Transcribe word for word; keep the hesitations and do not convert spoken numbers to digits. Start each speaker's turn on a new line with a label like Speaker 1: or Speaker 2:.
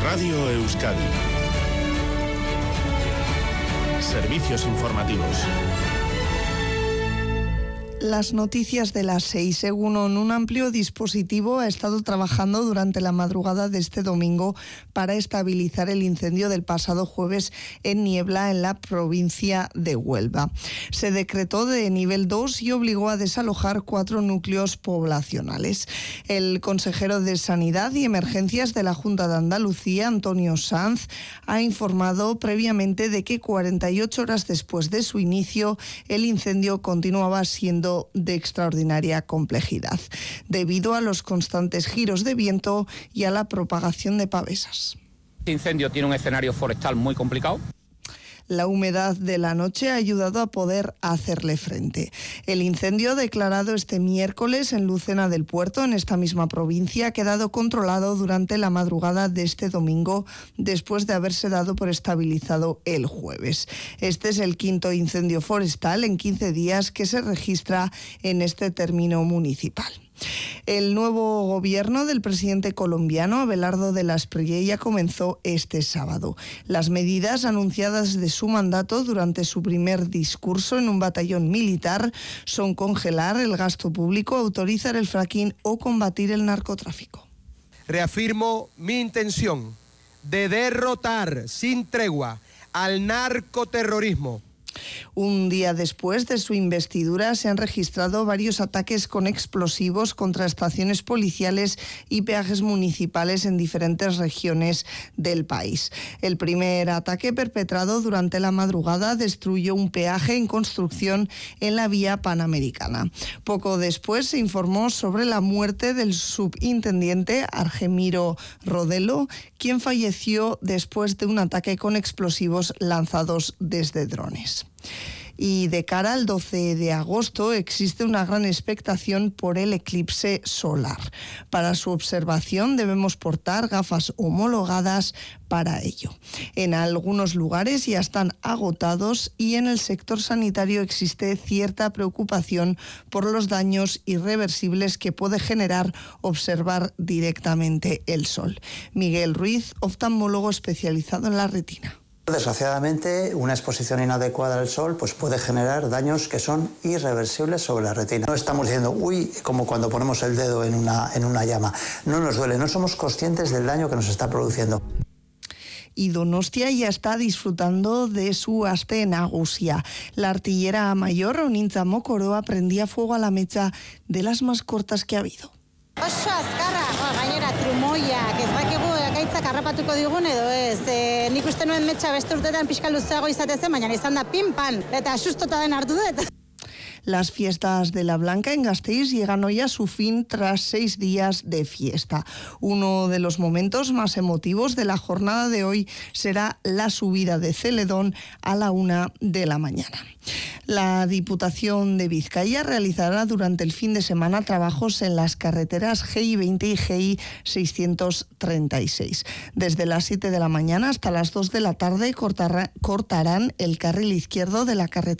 Speaker 1: Radio Euskadi. Servicios informativos.
Speaker 2: Las noticias de las seis. Egunon, un amplio dispositivo ha estado trabajando durante la madrugada de este domingo para estabilizar el incendio del pasado jueves en Niebla, en la provincia de Huelva. Se decretó de nivel dos y obligó a desalojar cuatro núcleos poblacionales. El consejero de Sanidad y Emergencias de la Junta de Andalucía, Antonio Sanz, ha informado previamente de que cuarenta y ocho horas después de su inicio, el incendio continuaba siendo de extraordinaria complejidad, debido a los constantes giros de viento y a la propagación de pavesas.
Speaker 3: Este incendio tiene un escenario forestal muy complicado.
Speaker 2: La humedad de la noche ha ayudado a poder hacerle frente. El incendio declarado este miércoles en Lucena del Puerto, en esta misma provincia, ha quedado controlado durante la madrugada de este domingo, después de haberse dado por estabilizado el jueves. Este es el quinto incendio forestal en quince días que se registra en este término municipal. El nuevo gobierno del presidente colombiano Abelardo de la Espriella comenzó este sábado. Las medidas anunciadas de su mandato durante su primer discurso en un batallón militar son congelar el gasto público, autorizar el fracking o combatir el narcotráfico.
Speaker 4: Reafirmo mi intención de derrotar sin tregua al narcoterrorismo.
Speaker 2: Un día después de su investidura se han registrado varios ataques con explosivos contra estaciones policiales y peajes municipales en diferentes regiones del país. El primer ataque, perpetrado durante la madrugada, destruyó un peaje en construcción en la vía Panamericana. Poco después se informó sobre la muerte del subintendente Argemiro Rodelo, quien falleció después de un ataque con explosivos lanzados desde drones. Y de cara al doce de agosto existe una gran expectación por el eclipse solar. Para su observación debemos portar gafas homologadas para ello. En algunos lugares ya están agotados y en el sector sanitario existe cierta preocupación por los daños irreversibles que puede generar observar directamente el sol. Miguel Ruiz, oftalmólogo especializado en la retina.
Speaker 5: Desgraciadamente, una exposición inadecuada al sol pues puede generar daños que son irreversibles sobre la retina. No estamos diciendo, uy, como cuando ponemos el dedo en una, en una llama. No nos duele, no somos conscientes del daño que nos está produciendo.
Speaker 2: Y Donostia ya está disfrutando de su aste nagusia. La artillera mayor, Onintza Mokoroa, prendía fuego a la mecha de las más cortas que ha habido.
Speaker 6: Oso azkarra, gainera trumoiak, ez dakigu ekaitzak harrapatuko digun edo ez. E, nik uste nuen metxa beste urtetan pixka luzeago izatezen, baina izan da pin-pan, eta asustota den hartu dut.
Speaker 2: Las fiestas de la Blanca en Gasteiz llegan hoy a su fin tras seis días de fiesta. Uno de los momentos más emotivos de la jornada de hoy será la subida de Celedón a la una de la mañana. La Diputación de Vizcaya realizará durante el fin de semana trabajos en las carreteras G I veinte y G I seiscientos treinta y seis. Desde las siete de la mañana hasta las dos de la tarde cortará, cortarán el carril izquierdo de la carretera